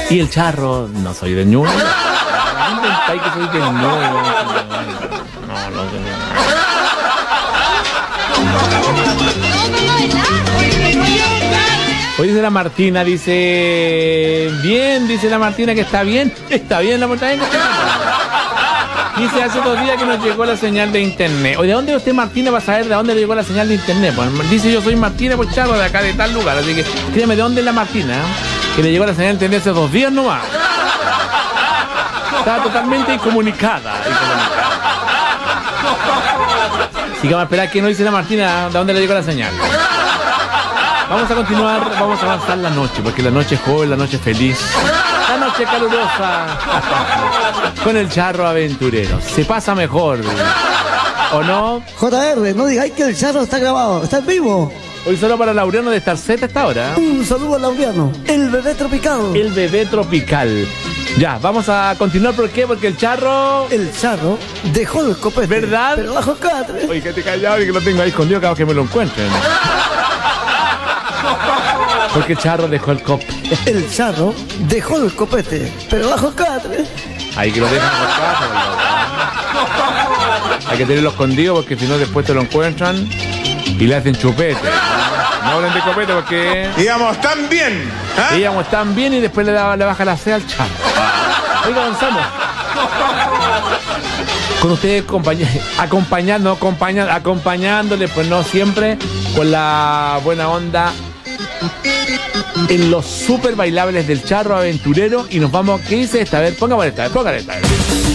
Y el charro, no soy de Ñuble. No intentáis que soy de Ñuble. No sé. Hoy dice la Martina, dice la Martina que está bien la montaña. Dice hace 2 días que nos llegó la señal de internet. Oye, ¿de dónde es usted, Martina, para saber de dónde le llegó la señal de internet? Pues, dice yo soy Martina Charro de acá de tal lugar, así que dígame de dónde es la Martina, que le llegó la señal de internet hace 2 días nomás. Está totalmente incomunicada. Así que vamos a esperar que nos dice la Martina de dónde le llegó la señal. Vamos a continuar, vamos a avanzar la noche, porque la noche es joven, la noche es feliz, la noche calurosa, con el charro aventurero. Se pasa mejor, ¿o no? JR, no digáis que el charro está grabado, está en vivo. Hoy solo para Laureano de Star Z esta hora. Un saludo a Laureano, el bebé tropical. El bebé tropical. Ya, vamos a continuar, ¿por qué? Porque el charro dejó el copete. ¿Verdad? Pero bajo catre. Oye, que te callado y que lo tengo ahí escondido cada vez que me lo encuentren. Porque el charro dejó el copete. El charro dejó el copete, pero bajo catre. Hay que lo dejan por casa. Hay que tenerlo escondido porque si no después te lo encuentran y le hacen chupete. No hablen de copete porque... Íbamos tan bien. Íbamos tan bien y después le baja la C al charro. Oiga, avanzamos. Con ustedes acompañándole, pues no siempre, con la buena onda en los super bailables del charro aventurero. Y nos vamos, ¿qué dice esta vez? Póngale esta vez.